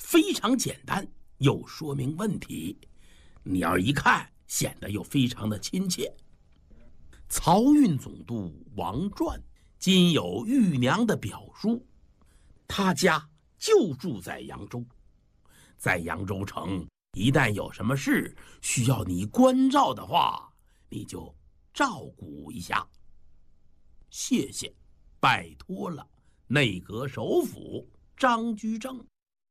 非常简单，又说明问题，你要一看显得又非常的亲切。漕运总督王传今有玉娘的表叔，他家就住在扬州，在扬州城，一旦有什么事需要你关照的话，你就照顾一下。谢谢，拜托了，内阁首辅张居正。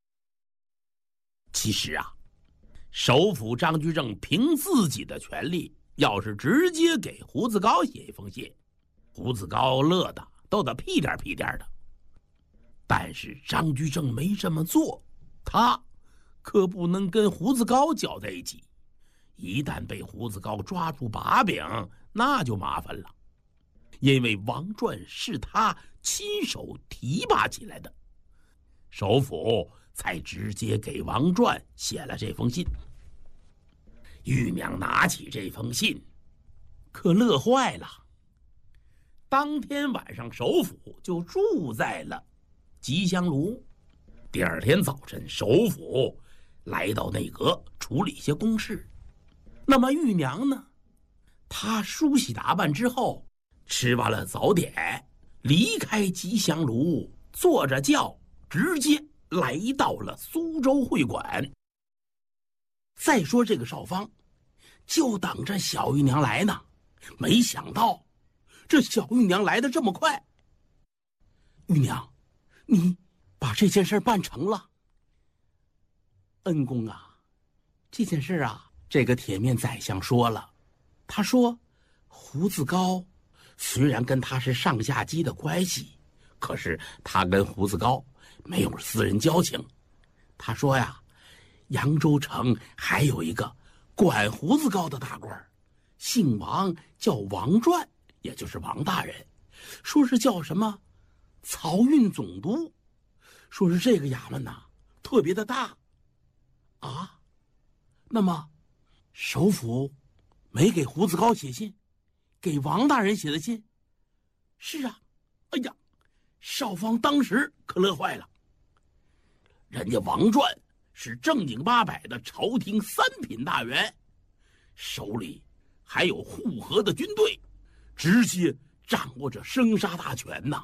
其实啊，首辅张居正凭自己的权力，要是直接给胡子高写一封信，胡子高乐的都得屁颠屁颠的。但是张居正没这么做，他可不能跟胡子高搅在一起，一旦被胡子高抓住把柄，那就麻烦了。因为王传是他亲手提拔起来的，首辅才直接给王传写了这封信。玉娘拿起这封信，可乐坏了。当天晚上，首辅就住在了吉祥庐。第二天早晨，首辅来到内阁处理一些公事。那么玉娘呢？她梳洗打扮之后，吃完了早点，离开吉祥庐，坐着轿直接来到了苏州会馆。再说这个少芳，就等着小玉娘来呢，没想到这小玉娘来得这么快。玉娘，你把这件事办成了？恩公啊，这件事啊，这个铁面宰相说了，他说胡子高虽然跟他是上下级的关系，可是他跟胡子高没有私人交情。他说呀，扬州城还有一个管胡子高的大官，姓王，叫王传，也就是王大人，说是叫什么漕运总督，说是这个衙门呐特别的大啊。那么首辅没给胡子高写信，给王大人写的信？是啊。哎呀，少芳当时可乐坏了。人家王传是正经八百的朝廷三品大员，手里还有护河的军队，直接掌握着生杀大权呐。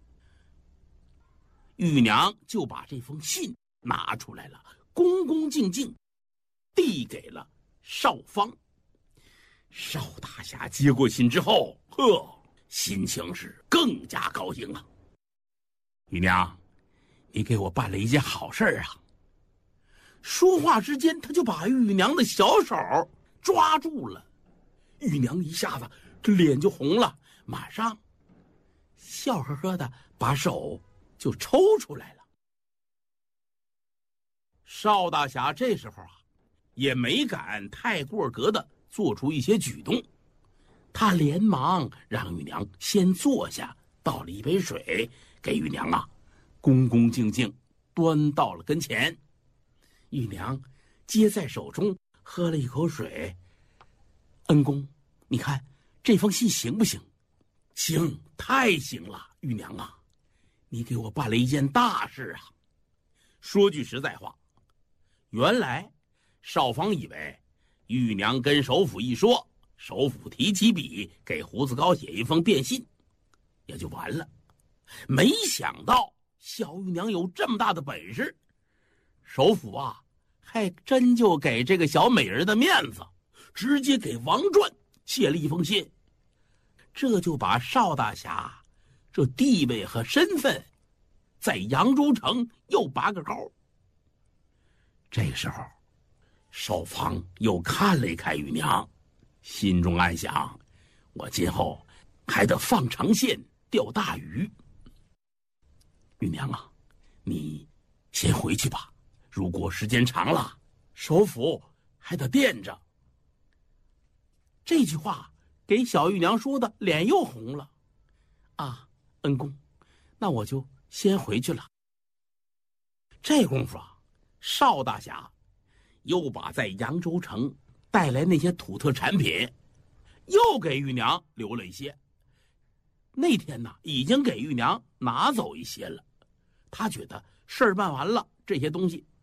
玉娘就把这封信拿出来了，恭恭敬敬递给了少芳。邵大侠接过信之后，心情是更加高兴啊。玉娘，你给我办了一件好事啊。说话之间，他就把玉娘的小手抓住了。玉娘一下子这脸就红了，马上笑呵呵的把手就抽出来了。邵大侠这时候啊，也没敢太过格的做出一些举动，他连忙让玉娘先坐下，倒了一杯水给玉娘啊，恭恭敬敬端到了跟前。玉娘接在手中，喝了一口水。恩公，你看这封信行不行？行，太行了。玉娘啊，你给我办了一件大事啊。说句实在话，原来少芳以为玉娘跟首辅一说，首辅提起笔给胡子高写一封电信也就完了，没想到小玉娘有这么大的本事。首辅啊，还真就给这个小美人的面子，直接给王传写了一封信，这就把邵大侠这地位和身份在扬州城又拔个高。这个时候，少芳又看了一看玉娘，心中暗想，我今后还得放长线钓大鱼。玉娘啊，你先回去吧，如果时间长了，首辅还得惦着。这句话给小玉娘说的脸又红了。啊，恩公，那我就先回去了。这功夫啊，邵大侠又把在扬州城带来那些土特产品又给玉娘留了一些。那天呢，已经给玉娘拿走一些了。他觉得事儿办完了，这些东西